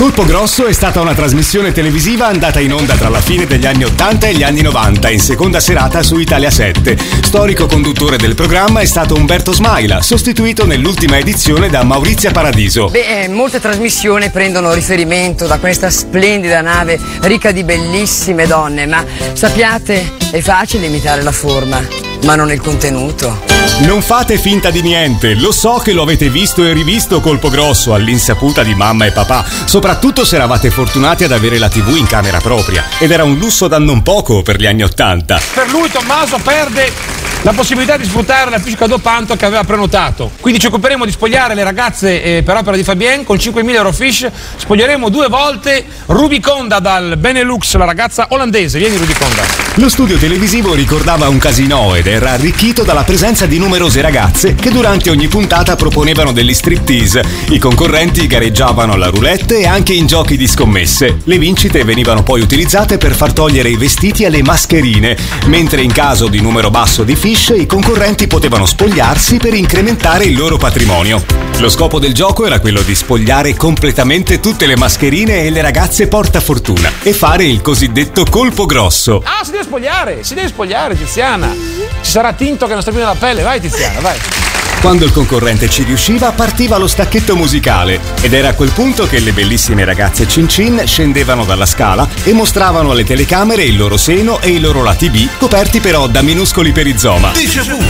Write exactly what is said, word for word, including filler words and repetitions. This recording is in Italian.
Colpo Grosso è stata una trasmissione televisiva andata in onda tra la fine degli anni ottanta e gli anni novanta, in seconda serata su Italia sette. Storico conduttore del programma è stato Umberto Smaila, sostituito nell'ultima edizione da Maurizia Paradiso. Beh, molte trasmissioni prendono riferimento da questa splendida nave ricca di bellissime donne, ma sappiate, è facile imitare la forma, ma non il contenuto. Non fate finta di niente, lo so che lo avete visto e rivisto Colpo Grosso all'insaputa di mamma e papà, soprattutto se eravate fortunati ad avere la tivù in camera propria, ed era un lusso da non poco per gli anni ottanta. Per lui Tommaso perde la possibilità di sfruttare la piscica Dopanto che aveva prenotato, quindi ci occuperemo di spogliare le ragazze eh, per opera di Fabien con cinquemila euro fish. Spoglieremo due volte Rubiconda dal Benelux, la ragazza olandese. Vieni Rubiconda. Lo studio televisivo ricordava un casino ed era arricchito dalla presenza di numerose ragazze che durante ogni puntata proponevano degli striptease. I concorrenti gareggiavano alla roulette e anche in giochi di scommesse. Le vincite venivano poi utilizzate per far togliere i vestiti alle mascherine, mentre in caso di numero basso di fish i concorrenti potevano spogliarsi per incrementare il loro patrimonio. Lo scopo del gioco era quello di spogliare completamente tutte le mascherine e le ragazze portafortuna e fare il cosiddetto colpo grosso. Ah, si deve spogliare, si deve spogliare Tiziana. Ci sarà tinto che non sta più nella pelle, vai Tiziana, vai. Quando il concorrente ci riusciva, partiva lo stacchetto musicale ed era a quel punto che le bellissime ragazze Cin Cin scendevano dalla scala e mostravano alle telecamere il loro seno e i loro lati B, coperti però da minuscoli perizoma.